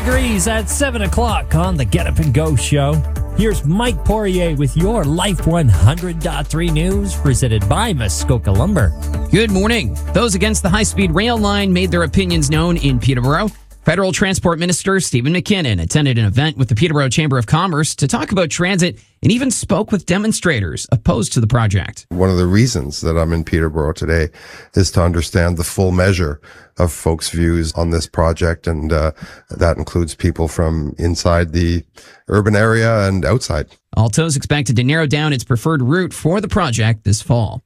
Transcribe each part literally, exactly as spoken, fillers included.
degrees at seven o'clock on the Get Up and Go show. Here's Mike Poirier with your Life one hundred point three news presented by Muskoka Lumber. Good morning. Those against the high-speed rail line made their opinions known in Peterborough. Federal Transport Minister Stephen McKinnon attended an event with the Peterborough Chamber of Commerce to talk about transit and even spoke with demonstrators opposed to the project. One of the reasons that I'm in Peterborough today is to understand the full measure of folks' views on this project, and uh, that includes people from inside the urban area and outside. Alto is expected to narrow down its preferred route for the project this fall.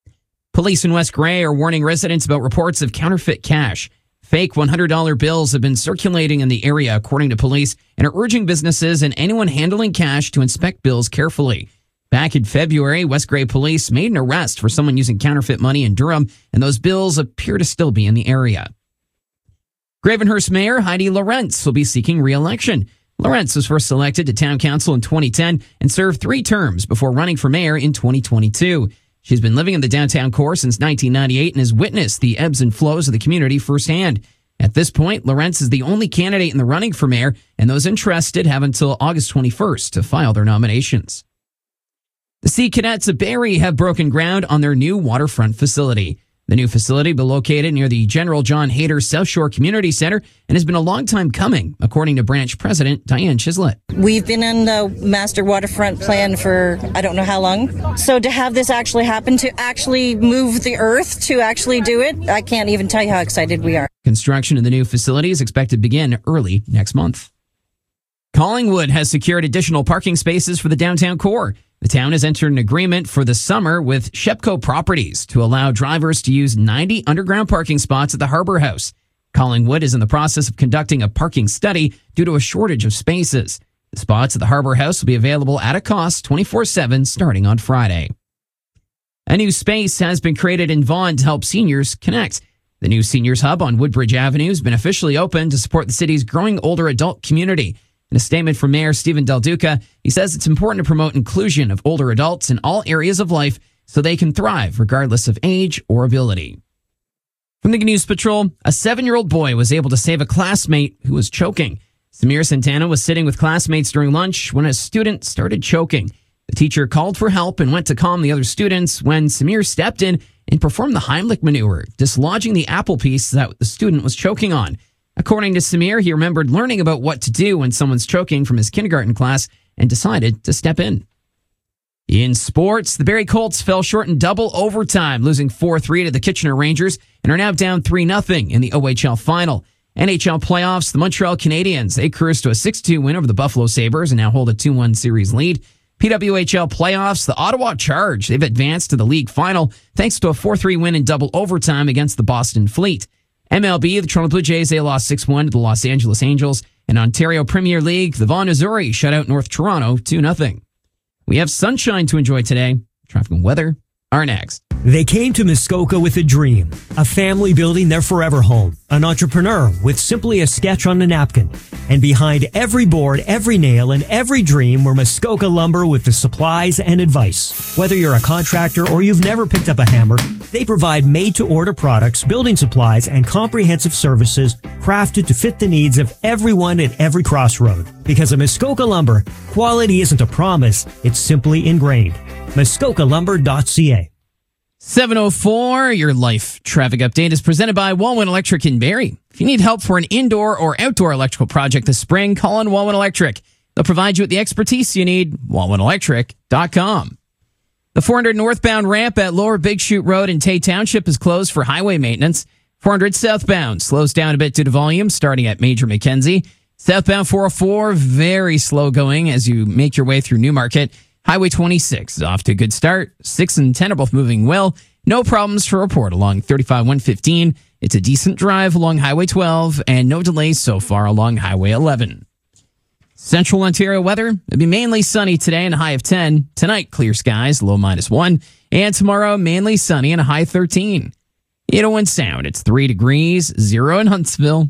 Police in West Grey are warning residents about reports of counterfeit cash. Fake one hundred dollar bills have been circulating in the area, according to police, and are urging businesses and anyone handling cash to inspect bills carefully. Back in February, West Grey police made an arrest for someone using counterfeit money in Durham, and those bills appear to still be in the area. Gravenhurst Mayor Heidi Lorentz will be seeking re-election. Lorentz was first elected to town council in twenty ten and served three terms before running for mayor in twenty twenty-two. She's been living in the downtown core since nineteen ninety-eight and has witnessed the ebbs and flows of the community firsthand. At this point, Lorentz is the only candidate in the running for mayor, and those interested have until August twenty-first to file their nominations. The Sea Cadets of Barrie have broken ground on their new waterfront facility. The new facility will be located near the General John Hayter South Shore Community Center and has been a long time coming, according to branch president Diane Chislett. We've been in the master waterfront plan for I don't know how long. So to have this actually happen, to actually move the earth, to actually do it, I can't even tell you how excited we are. Construction of the new facility is expected to begin early next month. Collingwood has secured additional parking spaces for the downtown core. The town has entered an agreement for the summer with Shepco Properties to allow drivers to use ninety underground parking spots at the Harbour House. Collingwood is in the process of conducting a parking study due to a shortage of spaces. The spots at the Harbour House will be available at a cost twenty-four seven starting on Friday. A new space has been created in Vaughan to help seniors connect. The new Seniors Hub on Woodbridge Avenue has been officially opened to support the city's growing older adult community. In a statement from Mayor Stephen Del Duca, he says it's important to promote inclusion of older adults in all areas of life so they can thrive regardless of age or ability. From the News Patrol, a seven-year-old boy was able to save a classmate who was choking. Samir Santana was sitting with classmates during lunch when a student started choking. The teacher called for help and went to calm the other students when Samir stepped in and performed the Heimlich maneuver, dislodging the apple piece that the student was choking on. According to Samir, he remembered learning about what to do when someone's choking from his kindergarten class and decided to step in. In sports, the Barrie Colts fell short in double overtime, losing four three to the Kitchener Rangers and are now down three nothing in the O H L final. N H L playoffs, the Montreal Canadiens, they cruised to a six two win over the Buffalo Sabres and now hold a two one series lead. P W H L playoffs, the Ottawa Charge, they've advanced to the league final thanks to a four three win in double overtime against the Boston Fleet. M L B, the Toronto Blue Jays, they lost six one to the Los Angeles Angels. In Ontario Premier League, the Vaughan Azzurri shut out North Toronto two nothing. We have sunshine to enjoy today. Traffic and weather are next. They came to Muskoka with a dream, a family building their forever home, an entrepreneur with simply a sketch on a napkin. And behind every board, every nail, and every dream were Muskoka Lumber with the supplies and advice. Whether you're a contractor or you've never picked up a hammer, they provide made-to-order products, building supplies, and comprehensive services crafted to fit the needs of everyone at every crossroad. Because at Muskoka Lumber, quality isn't a promise, it's simply ingrained. Muskoka Lumber dot c a. seven oh four, your life traffic update is presented by Walwyn Electric in Barrie. If you need help for an indoor or outdoor electrical project this spring, call on Walwyn Electric. They'll provide you with the expertise you need. Walwyn Electric dot com. The four hundred northbound ramp at Lower Big Chute Road in Tay Township is closed for highway maintenance. four hundred southbound slows down a bit due to volume starting at Major Mackenzie. Southbound four oh four, very slow going as you make your way through Newmarket. Highway twenty-six is off to a good start. six and ten are both moving well. No problems to report along thirty-five one fifteen. It's a decent drive along Highway twelve and no delays so far along Highway eleven. Central Ontario weather, it'll be mainly sunny today and a high of ten. Tonight, clear skies, low minus one. And tomorrow, mainly sunny and a high thirteen. eight oh one Sound, it's three degrees, zero in Huntsville.